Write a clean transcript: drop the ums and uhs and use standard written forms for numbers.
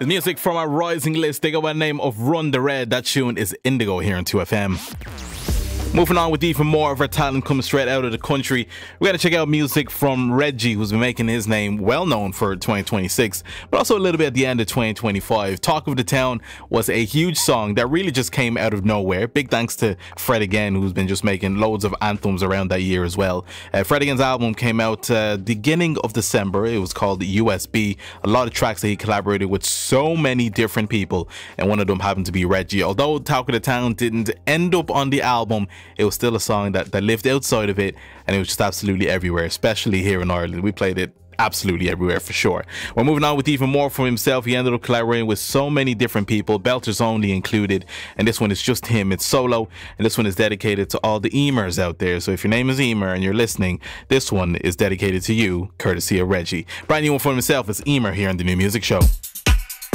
The music from our rising list, they go by the name of Run the Red. That tune is Indigo here on 2FM. Moving on with even more of our talent coming straight out of the country. We're going to check out music from Reggie, who's been making his name well known for 2026, but also a little bit at the end of 2025. Talk of the Town was a huge song that really just came out of nowhere. Big thanks to Fred Again, who's been just making loads of anthems around that year as well. Fred Again's album came out beginning of December. It was called USB. A lot of tracks that he collaborated with so many different people, and one of them happened to be Reggie. Although Talk of the Town didn't end up on the album, it was still a song that lived outside of it, and it was just absolutely everywhere, especially here in Ireland. We played it absolutely everywhere for sure. We're moving on with even more from himself. He ended up collaborating with so many different people, Belters Only included, and this one is just him. It's solo, and this one is dedicated to all the Eamers out there. So if your name is Eamer and you're listening, this one is dedicated to you, courtesy of Reggie. Brand new one from himself. It's Eamer here on the New Music Show.